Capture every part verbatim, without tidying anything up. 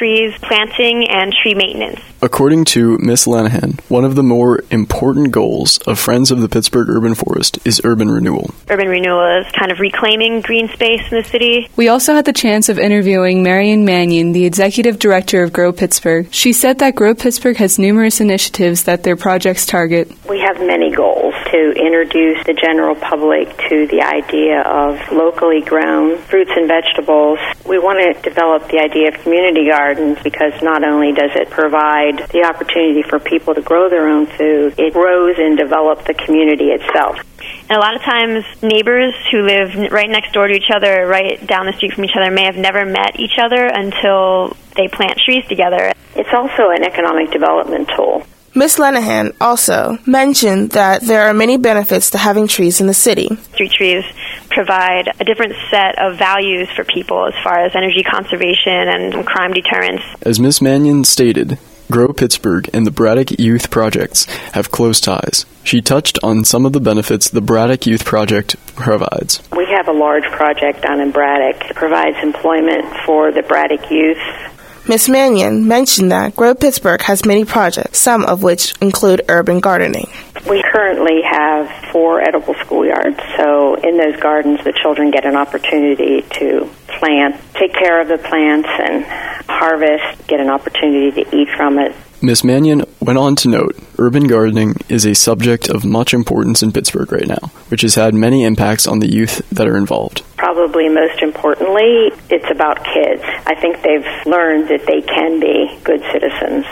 trees, planting, and tree maintenance. According to Miz Lanahan, one of the more important goals of Friends of the Pittsburgh Urban Forest is urban renewal. Urban renewal is kind of reclaiming green space in the city. We also had the chance of interviewing Marion Mannion, the executive director of Grow Pittsburgh. She said that Grow Pittsburgh has numerous initiatives that their projects target. We have many goals to introduce the general public to the idea of locally grown fruits and vegetables. We want to develop the idea of community gardens because not only does it provide the opportunity for people to grow their own food, it grows and develops the community itself. And a lot of times, neighbors who live right next door to each other, right down the street from each other, may have never met each other until they plant trees together. It's also an economic development tool. Miz Lanahan also mentioned that there are many benefits to having trees in the city. Street trees provide a different set of values for people as far as energy conservation and crime deterrence. As Miz Mannion stated, Grow Pittsburgh and the Braddock Youth Projects have close ties. She touched on some of the benefits the Braddock Youth Project provides. We have a large project down in Braddock. It provides employment for the Braddock youth. Miz Mannion mentioned that Grow Pittsburgh has many projects, some of which include urban gardening. We currently have four edible schoolyards, so in those gardens the children get an opportunity to plant, take care of the plants, and harvest, get an opportunity to eat from it. Miz Mannion went on to note, urban gardening is a subject of much importance in Pittsburgh right now, which has had many impacts on the youth that are involved. Probably most importantly, it's about kids. I think they've learned that they can be good citizens.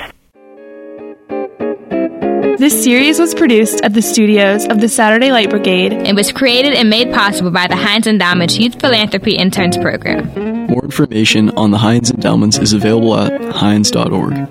This series was produced at the studios of the Saturday Light Brigade and was created and made possible by the Heinz Endowment's Youth Philanthropy Interns Program. More information on the Heinz Endowments is available at heinz dot org.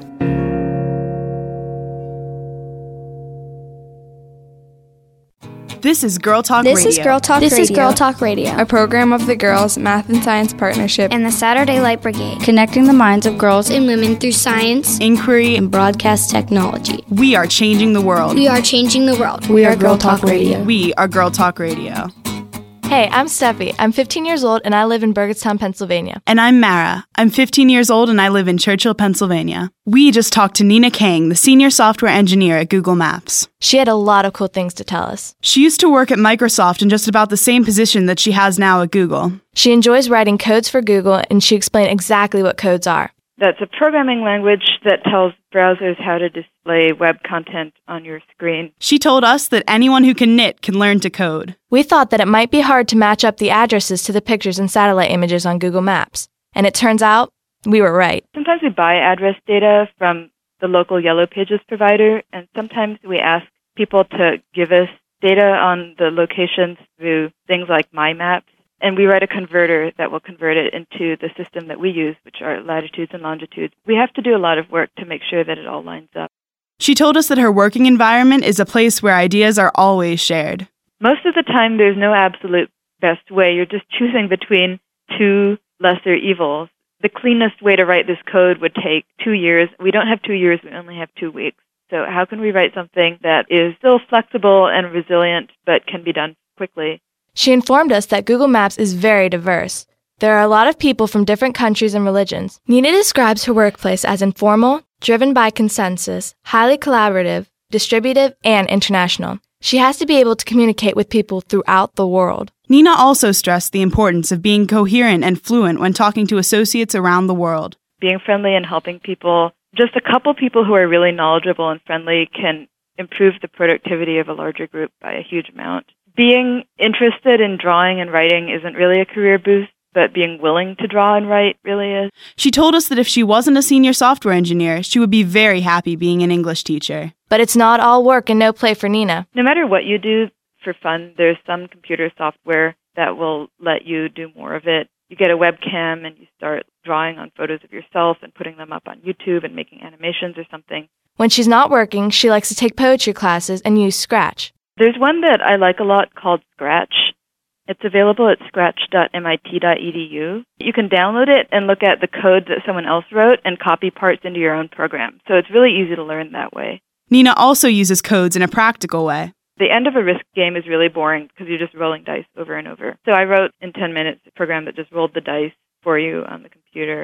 This is Girl Talk this Radio. This is Girl Talk this Radio. This is Girl Talk Radio, a program of the Girls Math and Science Partnership and the Saturday Light Brigade, connecting the minds of girls and women through science, inquiry, and broadcast technology. We are changing the world. We are changing the world. We, we are Girl Talk Radio. We are Girl Talk Radio. Hey, I'm Steffi. I'm fifteen years old and I live in Burgettstown, Pennsylvania. And I'm Mara. I'm fifteen years old and I live in Churchill, Pennsylvania. We just talked to Nina Kang, the senior software engineer at Google Maps. She had a lot of cool things to tell us. She used to work at Microsoft in just about the same position that she has now at Google. She enjoys writing codes for Google, and she explained exactly what codes are. That's a programming language that tells browsers how to display web content on your screen. She told us that anyone who can knit can learn to code. We thought that it might be hard to match up the addresses to the pictures and satellite images on Google Maps. And it turns out, we were right. Sometimes we buy address data from the local Yellow Pages provider, and sometimes we ask people to give us data on the locations through things like MyMaps. And we write a converter that will convert it into the system that we use, which are latitudes and longitudes. We have to do a lot of work to make sure that it all lines up. She told us that her working environment is a place where ideas are always shared. Most of the time, there's no absolute best way. You're just choosing between two lesser evils. The cleanest way to write this code would take two years. We don't have two years. We only have two weeks. So how can we write something that is still flexible and resilient but can be done quickly? She informed us that Google Maps is very diverse. There are a lot of people from different countries and religions. Nina describes her workplace as informal, driven by consensus, highly collaborative, distributive, and international. She has to be able to communicate with people throughout the world. Nina also stressed the importance of being coherent and fluent when talking to associates around the world. Being friendly and helping people, just a couple people who are really knowledgeable and friendly can improve the productivity of a larger group by a huge amount. Being interested in drawing and writing isn't really a career boost, but being willing to draw and write really is. She told us that if she wasn't a senior software engineer, she would be very happy being an English teacher. But it's not all work and no play for Nina. No matter what you do for fun, there's some computer software that will let you do more of it. You get a webcam and you start drawing on photos of yourself and putting them up on YouTube and making animations or something. When she's not working, she likes to take poetry classes and use Scratch. There's one that I like a lot called Scratch. It's available at scratch dot M I T dot E D U. You can download it and look at the code that someone else wrote and copy parts into your own program. So it's really easy to learn that way. Nina also uses codes in a practical way. The end of a Risk game is really boring because you're just rolling dice over and over. So I wrote in ten minutes a program that just rolled the dice for you on the computer.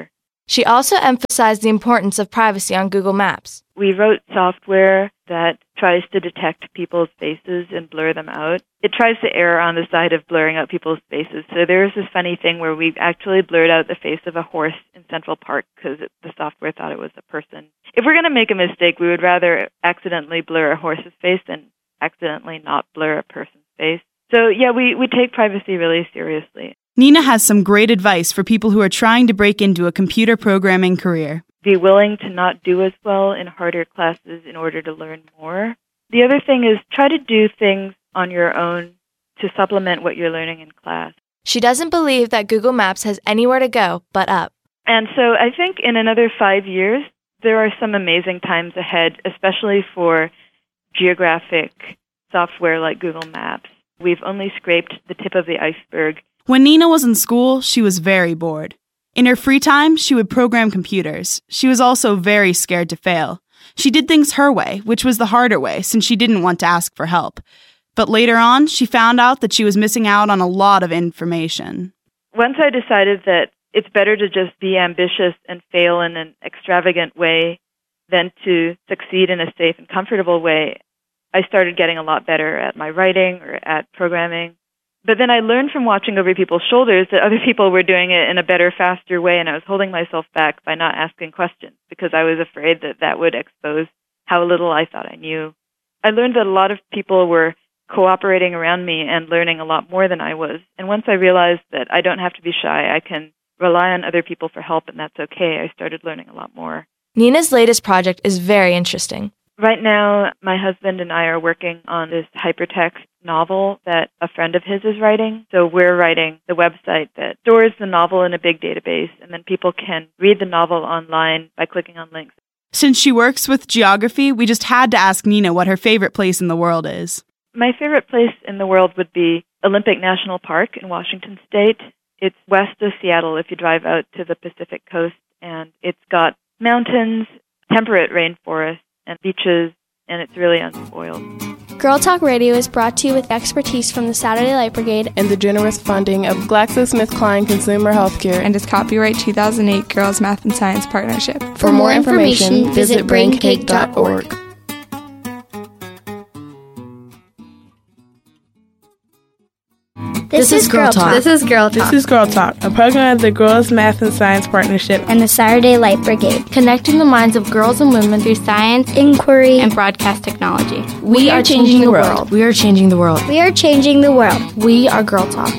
She also emphasized the importance of privacy on Google Maps. We wrote software that tries to detect people's faces and blur them out. It tries to err on the side of blurring out people's faces. So there was this funny thing where we actually blurred out the face of a horse in Central Park because the software thought it was a person. If we're going to make a mistake, we would rather accidentally blur a horse's face than accidentally not blur a person's face. So yeah, we, we take privacy really seriously. Nina has some great advice for people who are trying to break into a computer programming career. Be willing to not do as well in harder classes in order to learn more. The other thing is try to do things on your own to supplement what you're learning in class. She doesn't believe that Google Maps has anywhere to go but up. And so I think in another five years, there are some amazing times ahead, especially for geographic software like Google Maps. We've only scraped the tip of the iceberg. When Nina was in school, she was very bored. In her free time, she would program computers. She was also very scared to fail. She did things her way, which was the harder way, since she didn't want to ask for help. But later on, she found out that she was missing out on a lot of information. Once I decided that it's better to just be ambitious and fail in an extravagant way than to succeed in a safe and comfortable way, I started getting a lot better at my writing or at programming. But then I learned from watching over people's shoulders that other people were doing it in a better, faster way, and I was holding myself back by not asking questions because I was afraid that that would expose how little I thought I knew. I learned that a lot of people were cooperating around me and learning a lot more than I was. And once I realized that I don't have to be shy, I can rely on other people for help, and that's okay, I started learning a lot more. Nina's latest project is very interesting. Right now, my husband and I are working on this hypertext novel that a friend of his is writing. So we're writing the website that stores the novel in a big database, and then people can read the novel online by clicking on links. Since she works with geography, we just had to ask Nina what her favorite place in the world is. My favorite place in the world would be Olympic National Park in Washington State. It's west of Seattle if you drive out to the Pacific coast, and it's got mountains, temperate rainforests, and beaches, and it's really unspoiled. Girl Talk Radio is brought to you with expertise from the Saturday Light Brigade and the generous funding of GlaxoSmithKline Consumer Healthcare and its copyright two thousand eight Girls Math and Science Partnership. For, For more information, information visit brain cake dot org. This, this is Girl Talk. This is Girl Talk. This is Girl Talk, a program of the Girls Math and Science Partnership and the Saturday Light Brigade, connecting the minds of girls and women through science, inquiry, and broadcast technology. We, we are, are changing, changing the world. world. We are changing the world. We are changing the world. We are Girl Talk.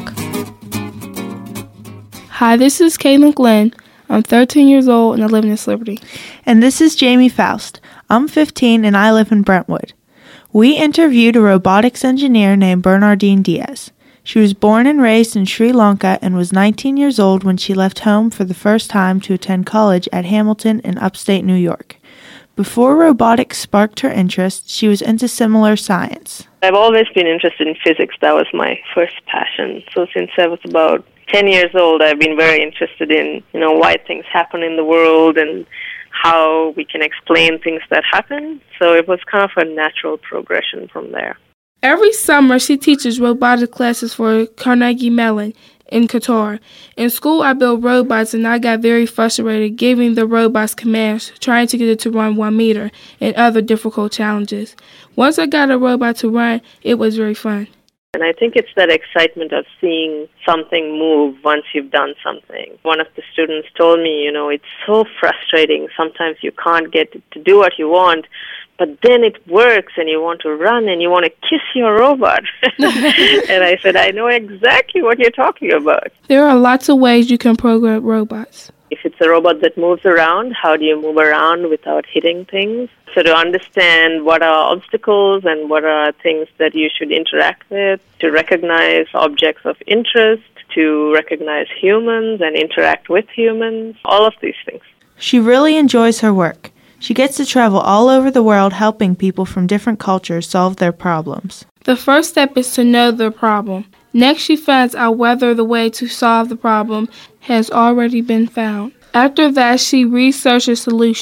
Hi, this is Caitlin Glenn. I'm thirteen years old and I live in East Liberty. And this is Jamie Faust. I'm fifteen and I live in Brentwood. We interviewed a robotics engineer named Bernardine Diaz. She was born and raised in Sri Lanka and was nineteen years old when she left home for the first time to attend college at Hamilton in upstate New York. Before robotics sparked her interest, she was into similar science. I've always been interested in physics. That was my first passion. So since I was about ten years old, I've been very interested in, you know, why things happen in the world and how we can explain things that happen. So it was kind of a natural progression from there. Every summer, she teaches robotic classes for Carnegie Mellon in Qatar. In school, I built robots, and I got very frustrated giving the robots commands, trying to get it to run one meter, and other difficult challenges. Once I got a robot to run, it was very fun. And I think it's that excitement of seeing something move once you've done something. One of the students told me, you know, it's so frustrating. Sometimes you can't get it to do what you want, but then it works and you want to run and you want to kiss your robot. And I said, I know exactly what you're talking about. There are lots of ways you can program robots. If it's a robot that moves around, how do you move around without hitting things? So to understand what are obstacles and what are things that you should interact with, to recognize objects of interest, to recognize humans and interact with humans, all of these things. She really enjoys her work. She gets to travel all over the world helping people from different cultures solve their problems. The first step is to know the problem. Next, she finds out whether the way to solve the problem has already been found. After that, she researches solutions.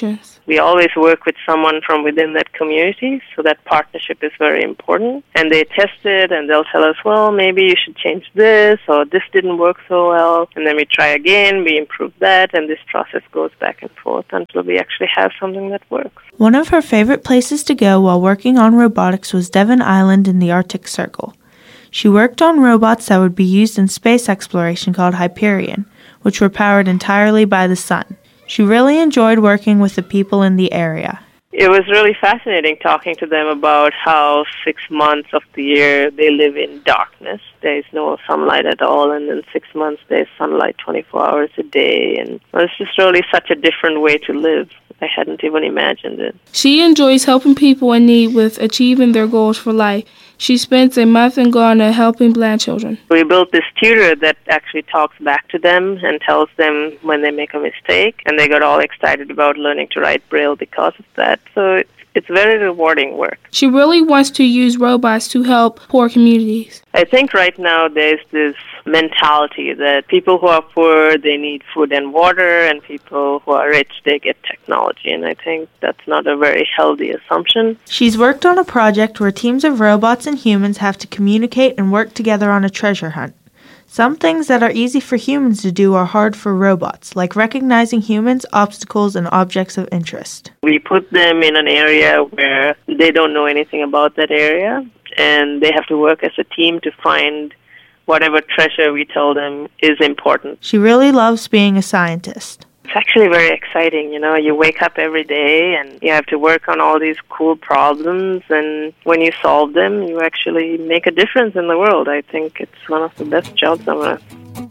We always work with someone from within that community, so that partnership is very important. And they test it, and they'll tell us, well, maybe you should change this, or this didn't work so well. And then we try again, we improve that, and this process goes back and forth until we actually have something that works. One of her favorite places to go while working on robotics was Devon Island in the Arctic Circle. She worked on robots that would be used in space exploration called Hyperion, which were powered entirely by the sun. She really enjoyed working with the people in the area. It was really fascinating talking to them about how six months of the year they live in darkness. There is no sunlight at all, and in six months there's sunlight twenty-four hours a day. And it's just really such a different way to live. I hadn't even imagined it. She enjoys helping people in need with achieving their goals for life. She spends a month in Ghana helping blind children. We built this tutor that actually talks back to them and tells them when they make a mistake, and they got all excited about learning to write Braille because of that. So it's, it's very rewarding work. She really wants to use robots to help poor communities. I think right now there's this mentality that people who are poor, they need food and water, and people who are rich, they get technology. And I think that's not a very healthy assumption. She's worked on a project where teams of robots and humans have to communicate and work together on a treasure hunt. Some things that are easy for humans to do are hard for robots, like recognizing humans, obstacles, and objects of interest. We put them in an area where they don't know anything about that area, and they have to work as a team to find whatever treasure we tell them is important. She really loves being a scientist. It's actually very exciting, you know. You wake up every day and you have to work on all these cool problems, and when you solve them, you actually make a difference in the world. I think it's one of the best jobs on earth.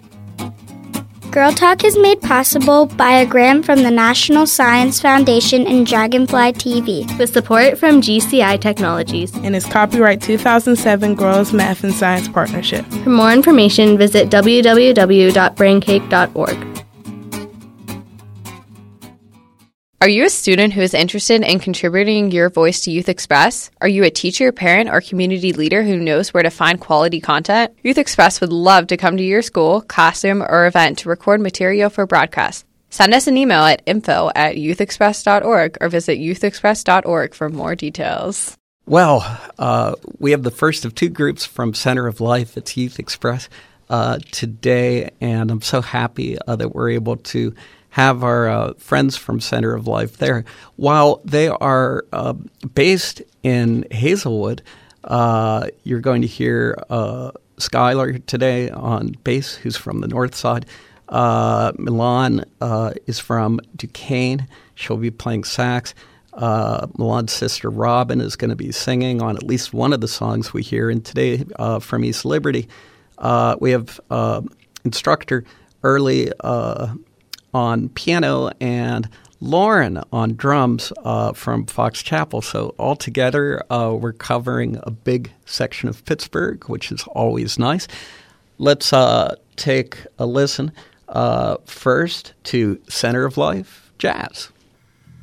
Girl Talk is made possible by a grant from the National Science Foundation and Dragonfly T V, with support from G C I Technologies, and is copyright two thousand seven Girls Math and Science Partnership. For more information, visit w w w dot braincake dot org. Are you a student who is interested in contributing your voice to Youth Express? Are you a teacher, parent, or community leader who knows where to find quality content? Youth Express would love to come to your school, classroom, or event to record material for broadcast. Send us an email at info at youth express dot org or visit youth express dot org for more details. Well, uh, we have the first of two groups from Center of Life at Youth Express uh, today, and I'm so happy uh, that we're able to have our uh, friends from Center of Life there. While they are uh, based in Hazelwood, uh, you're going to hear uh, Skylar today on bass, who's from the north side. Uh, Milan uh, is from Duquesne. She'll be playing sax. Uh, Milan's sister Robin is going to be singing on at least one of the songs we hear. And today uh, from East Liberty, uh, we have uh, instructor Early uh on piano and Lauren on drums uh, from Fox Chapel. So altogether, uh, we're covering a big section of Pittsburgh, which is always nice. Let's uh, take a listen uh, first to Center of Life Jazz.